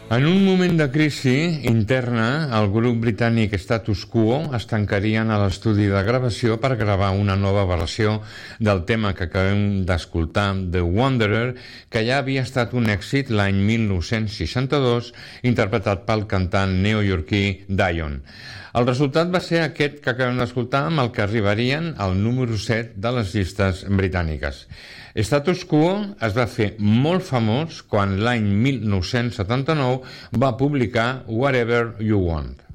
En un moment de crisi interna, el grup britànic Status Quo es tancarien a l'estudi de gravació per gravar una nova versió del tema que acabem d'escoltar, The Wanderer, que ja havia estat un èxit l'any 1962, interpretat pel cantant neoyorquí Dion. El resultat va ser aquest que acabem d'escoltar, amb el que arribarien al número 7 de les llistes britàniques. Status Quo es va fer molt famós quan l'any 1979 va publicar Whatever You Want.